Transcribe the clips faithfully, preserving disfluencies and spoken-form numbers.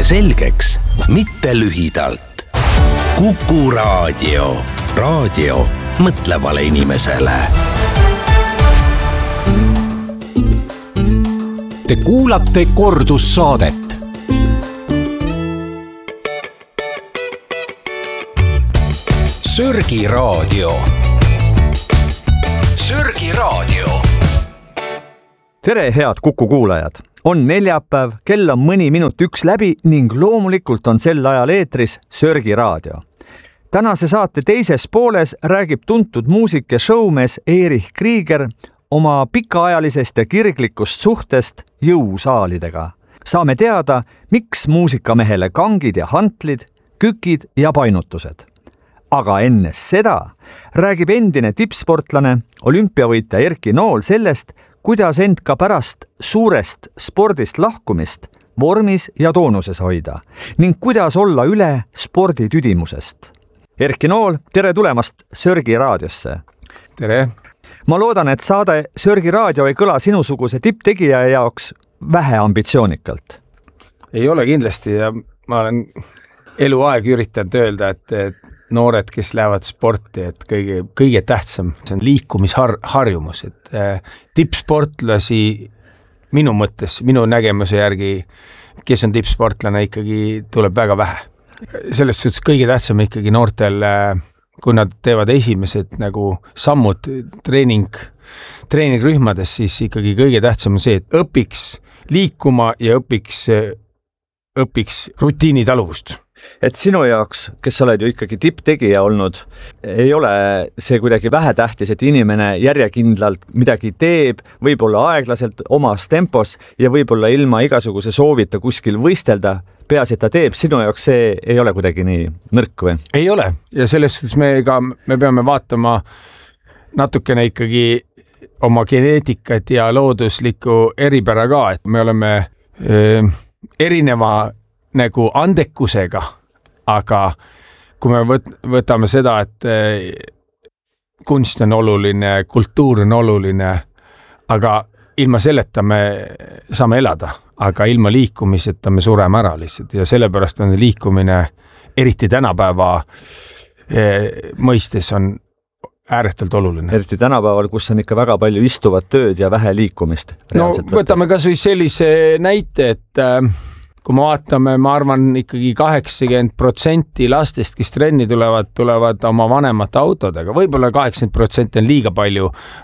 selgeks, mitte lühidalt. Kuku Raadio. Raadio mõtlevale inimesele. Te kuulate kordussaadet. Sörgi Raadio. Sörgi Raadio. Tere, head Kuku kuulajad! On neljapäev, kell on mõni minut üks läbi ning loomulikult on sel ajal eetris Sörgi Raadio. Tänase saate teises pooles räägib tuntud muusik ja showmees Erich Krieger oma pikaajalisest ja kirglikust suhtest jõusaalidega. Saame teada, miks muusikamehele kangid ja hantlid, kükid ja painutused. Aga enne seda räägib endine tippsportlane, olümpiavõitja Erki Nool sellest, kuidas end ka pärast suurest spordist lahkumist vormis ja toonuses hoida ning kuidas olla üle spordi tüdimusest. Erki Nool, tere tulemast Sörgi Raadiosse. Tere. Ma loodan, et saade Sörgi Raadio ei kõla sinusuguse tipptegija jaoks vähe ambitsioonikalt. Ei ole kindlasti ja ma olen eluaeg üritanud öelda, et, et noored, kes lähevad sporti, et kõige, kõige tähtsam, see on liikumisharjumus, et äh, tippsportlasi minu mõttes, minu nägemuse järgi, kes on tippsportlane, ikkagi tuleb väga vähe. Selles suhtes kõige tähtsam ikkagi noortel, äh, kui nad teevad esimesed nagu sammud treening, treeningrühmades, siis ikkagi kõige tähtsam on see, et õpiks liikuma ja õpiks, õpiks rutiini taluvust. Et sinu jaoks, kes sa oled ju ikkagi tipptegija olnud, ei ole see kuidagi vähetähtis, et inimene järjekindlalt midagi teeb, võib-olla aeglaselt omas tempos ja võib-olla ilma igasuguse soovita kuskil võistelda, peaasi, et ta teeb, sinu jaoks see ei ole kuidagi nii nõrk või? Ei ole ja selles suhtes me, ka, me peame vaatama natukene ikkagi oma geneetikat ja looduslikku eripära ka, et me oleme öö, erineva nagu andekusega, aga kui me võt, võtame seda, et kunst on oluline, kultuur on oluline, aga ilma selleta me saame elada, aga ilma liikumiseta me sureme ära lihtsalt ja sellepärast on liikumine eriti tänapäeva mõistes on ääretult oluline. Eriti tänapäeval, kus on ikka väga palju istuvat tööd ja vähe liikumist. No võtame kas või sellise näite, et kui me vaatame, ma arvan ikkagi kaheksakümmend protsenti lastest, kes trenni tulevad, tulevad oma vanemate autodega. Võib-olla kaheksakümmend protsenti on liiga palju,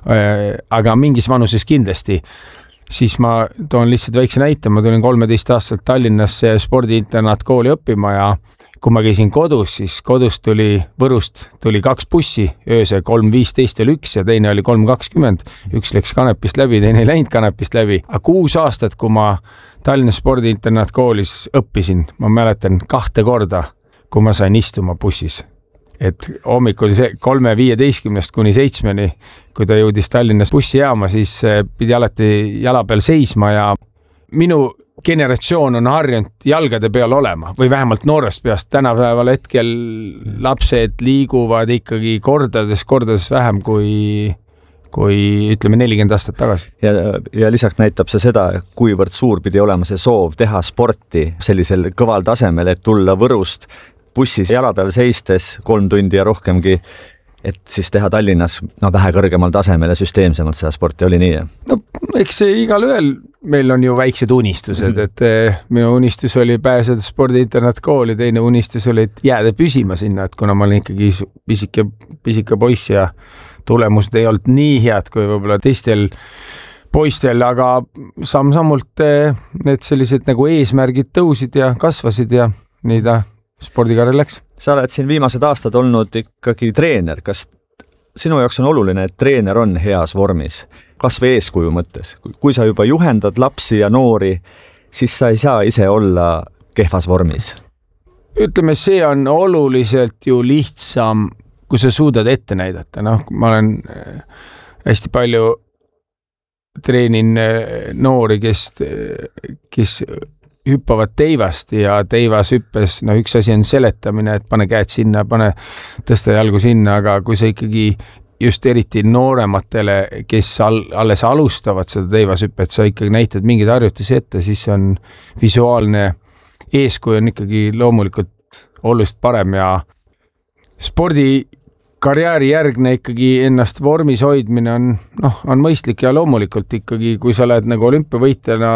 aga mingis vanuses kindlasti. Siis ma toon lihtsalt väikse näite. Ma tulin kolmeteist aastat Tallinnasse spordiinternatkooli õppima ja kui ma käisin kodus, siis kodus tuli Võrust tuli kaks bussi, ööse kolm viisteist oli üks ja teine oli kolm kakskümmend. Üks läks Kanepist läbi, teine ei läinud Kanepist läbi. Aga kuus aastat, kui ma Tallinna spordiinternatkoolis õppisin, ma mäletan kahte korda, kui ma sain istuma bussis. Et hommikul kolme viieteistkümnest kuni seitsmeni, kui ta jõudis Tallinnas bussijaama, siis pidi alati jala peal seisma ja minu generatsioon on harjunud jalgade peal olema või vähemalt noorest peast. Tänapäeval hetkel lapsed liiguvad ikkagi kordades, kordades vähem kui, kui ütleme nelikümmend aastat tagasi. Ja, ja lisaks näitab see seda, kuivõrd suur pidi olema see soov teha sporti sellisel kõval tasemel, et tulla Võrust bussis jala peal seistes kolm tundi ja rohkemgi, et siis teha Tallinnas no, vähe kõrgemal tasemel ja süsteemsemalt seda sporti oli nii. No eks see igal ühel, meil on ju väiksed unistused, et minu unistus oli pääseda spordiinternatkooli, teine unistus oli, et jääda püsima sinna, et kuna ma olin ikkagi pisike, pisike poiss ja tulemused ei olnud nii head kui võib-olla teistel poistel, aga samm-sammult need sellised nagu eesmärgid tõusid ja kasvasid ja nii ta spordikarjär läks. Sa oled siin viimased aastad olnud ikkagi treener. Kas sinu jaoks on oluline, et treener on heas vormis? Kas või eeskuju mõttes? Kui sa juba juhendad lapsi ja noori, siis sa ei saa ise olla kehvas vormis. Ütleme, see on oluliselt ju lihtsam, kui sa suudad ette näidata. No, ma olen hästi palju treenin noori, kes, kes hüppavad teivast ja teivas hüppes, no üks asi on seletamine, et pane käed sinna, pane tõsta jalgu sinna, aga kui sa ikkagi just eriti noorematele, kes all, alles alustavad seda teivashüppet, sa ikkagi näitad mingeid harjutusi ette, siis on visuaalne eeskuju on ikkagi loomulikult oluliselt parem ja spordikarjääri järgne ikkagi ennast vormis hoidmine on, noh, on mõistlik ja loomulikult ikkagi, kui sa lähed nagu olümpiavõitjana,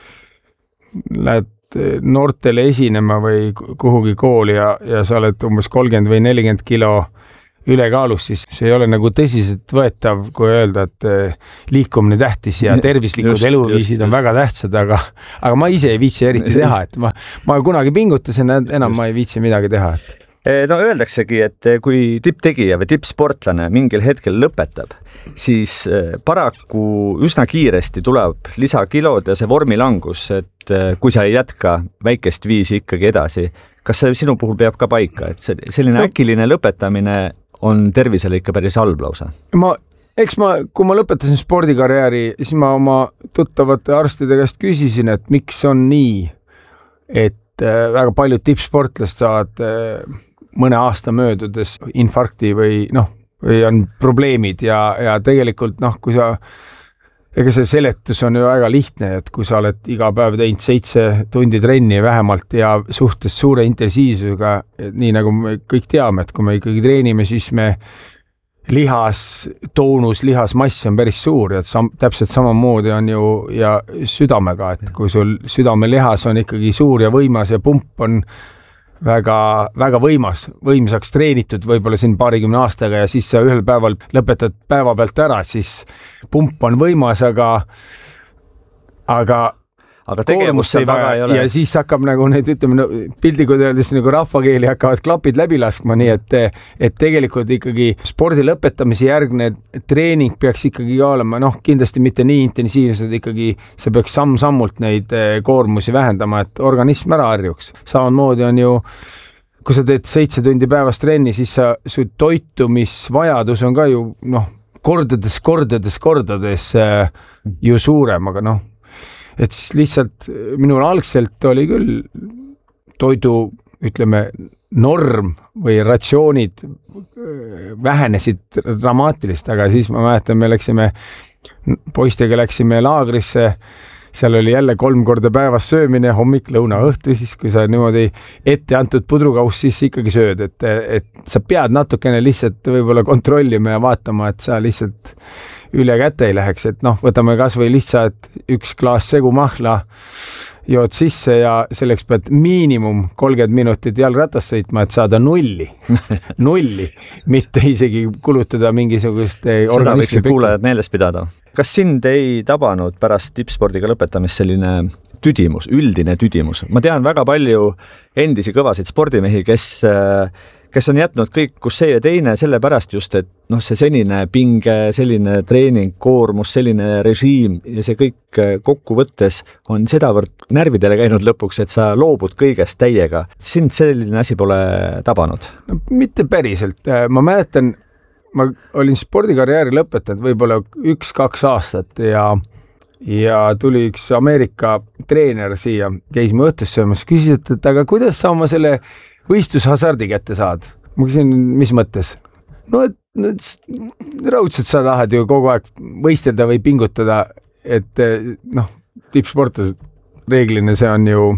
lähed noortele esinema või kuhugi kooli ja, ja sa oled umbes kolmkümmend või nelikümmend kilo ülekaalus, siis see ei ole nagu tõsiselt võetav, kui öelda, et liikumine tähtis ja tervislikud just, eluviisid just, on just. väga tähtsad, aga, aga ma ise ei viitsi eriti teha, et ma, ma kunagi pingutasin, enam just. ma ei viitsi midagi teha. Et no öeldaksegi, et kui tipptegija või tippsportlane mingil hetkel lõpetab, siis paraku üsna kiiresti tuleb lisakilod ja see vormilangus, et kui sa ei jätka väikest viisi ikkagi edasi, kas see sinu puhul peab ka paika, et selline no. äkiline lõpetamine on tervisele ikka päris halb lausa? Ma, eks ma, kui ma lõpetasin spordikarjääri, siis ma oma tuttavate arstide käest küsisin, et miks on nii, et väga paljud tippsportlast saavad mõne aasta möödudes infarkti või noh, või on probleemid ja, ja tegelikult noh, kui sa, ega see seletus on ju väga lihtne, et kui sa oled iga päev teinud seitse tundi trenni vähemalt ja suhtes suure intensiivsusega, nii nagu me kõik teame, et kui me ikkagi treenime, siis me lihas, toonus, lihasmass on päris suur ja sam, täpselt samamoodi on ju ja südamega, et kui sul südamelihas on ikkagi suur ja võimas ja pump on väga, väga võimas, võimsaks treenitud võib-olla siin paarikümne aastaga ja siis sa ühel päeval lõpetad päeva pealt ära, siis pump on võimas, aga aga aga tegevust seal taga ei ole. Ja siis hakkab nagu need, ütleme, no, pildikud öeldes nagu rahvakeeli hakkavad klapid läbi laskma, nii et, et tegelikult ikkagi spordi lõpetamise järgne treening peaks ikkagi olema, noh, kindlasti mitte nii intensiivsed, ikkagi see peaks samm-sammult neid koormusi vähendama, et organism ära harjuks. Samamoodi on ju, kui sa teed seitse tundi päevas trenni, siis sa, su toitumisvajadus on ka ju, noh, kordades, kordades, kordades ju suurem, aga noh, et siis lihtsalt minul algselt oli küll toidu, ütleme, norm või ratsioonid vähenesid dramaatilist, aga siis ma mäletan, me läksime, poistega läksime laagrisse, seal oli jälle kolm korda päevas söömine, hommik, lõuna, õhtu, siis kui sa niimoodi ette antud pudrukaus, siis ikkagi sööd, et, et sa pead natukene lihtsalt võib-olla kontrollima ja vaatama, et sa lihtsalt üle käte ei läheks, et noh, võtame kas või lihtsalt üks klaas segumahla, jood sisse ja selleks pead miinimum kolmkümmend minutit jalgratast sõitma, et saada nulli. Nulli, mitte isegi kulutada mingisugust seda võiksid kuulajad meeles pidada. Kas sind ei tabanud pärast tippspordiga lõpetamist selline tüdimus, üldine tüdimus? Ma tean väga palju endisi kõvasid spordimehi, kes kes on jätnud kõik, kus see ja teine, selle pärast just, et noh, see senine pinge, selline treening, koormus, selline režiim ja see kõik kokku võttes on sedavõrd närvidele käinud lõpuks, et sa loobud kõigest täiega. Sind selline asi pole tabanud? No, mitte päriselt. Ma mäletan, ma olin spordikarjääri lõpetanud võib-olla üks-kaks aastat ja ja tuli üks Ameerika treener siia, käisime õhtus söömas, küsis, et aga kuidas sa oma selle võistlushasardi kätte saad? Ma küsin, mis mõttes? No, et, et raudselt sa tahad ju kogu aeg võistelda või pingutada, et noh, tippsportlased reeglina see on ju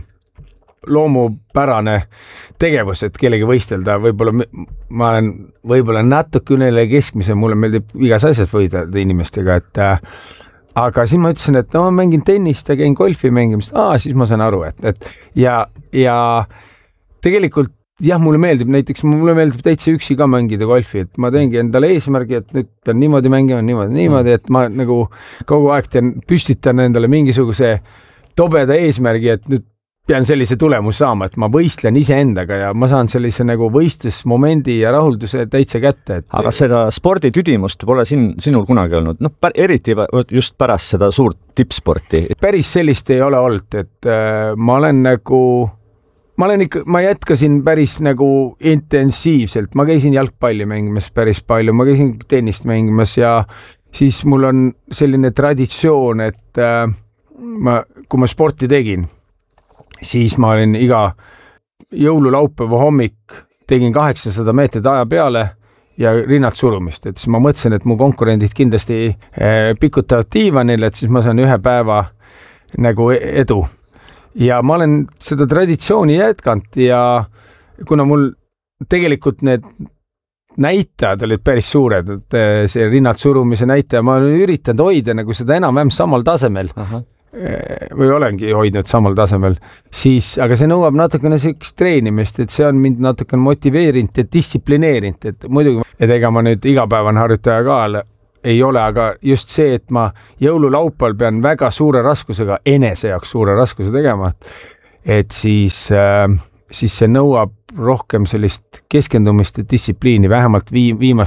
loomupärane tegevus, et kellegi võistelda, võib-olla ma olen võib-olla natuke ünele keskmise, mulle meeldib igas asjas võistelda inimestega, et aga siis ma ütlesin, et no ma mängin tennist ja käin golfi mängimist, aa, siis ma saan aru, et, et ja, ja tegelikult jah, mulle meeldib, näiteks mulle meeldib täitsa üksi ka mängida golfi, et ma teengi endale eesmärgi, et nüüd pean niimoodi mängima, niimoodi, niimoodi, et ma nagu kogu aeg teen, püstitan endale mingisuguse tobeda eesmärgi, et nüüd pean sellise tulemus saama, et ma võistlen iseendaga ja ma saan sellise nagu võistlusmomendi ja rahulduse täitsa kätte. Et... Aga seda sporditüdimust pole sin, sinul kunagi olnud, noh, pär, eriti just pärast seda suurt tippsporti. Päris sellist ei ole olnud, et äh, ma olen nagu, ma olen ikka, ma jätkasin päris nagu intensiivselt, ma käisin jalgpalli mängimas päris palju, ma käisin tennist mängimas ja siis mul on selline traditsioon, et äh, ma, kui ma sporti tegin, siis ma olin iga jõululaupäeva hommik, tegin kaheksasada meetrit aja peale ja rinnalt surumist, et siis ma mõtlesin, et mu konkurendid kindlasti eh, pikutavad diivanil, et siis ma saan ühe päeva nagu edu. ja ma olen seda traditsiooni jätkanud ja kuna mul tegelikult need näitajad olid päris suured, et see rinnalt surumise näitaja, ma olen üritanud hoida nagu seda enam-vähem samal tasemel. Aha. Või olengi hoidnud samal tasemel, siis, aga see nõuab natukene sellist treenimist, et see on mind natukene motiveerinud ja distsiplineerinud, et muidugi, et ega ma nüüd igapäevane harjutaja ka ei ole, aga just see, et ma jõululaupal pean väga suure raskusega, enese jaoks suure raskuse tegema, et siis, siis see nõuab rohkem sellist keskendumist ja distsipliini, vähemalt vii, viimast